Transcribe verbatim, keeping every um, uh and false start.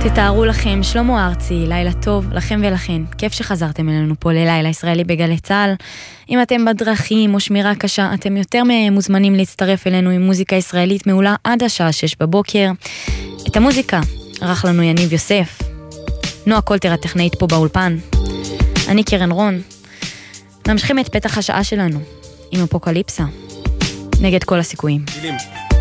תתארו לכם, שלמה ארצי, לילה טוב לכם ולכן. כיף שחזרתם אלינו פה ללילה ישראלי בגלי צהל. אם אתם בדרכים או שמירה קשה, אתם יותר מוזמנים להצטרף אלינו עם מוזיקה ישראלית מעולה עד השעה שש בבוקר. את המוזיקה ערך לנו יניב יוסף. נועה קולטר הטכנאית פה באולפן. אני קרן רון. ממשיכים את פתח השעה שלנו עם אפוקליפסה. נגד כל הסיכויים.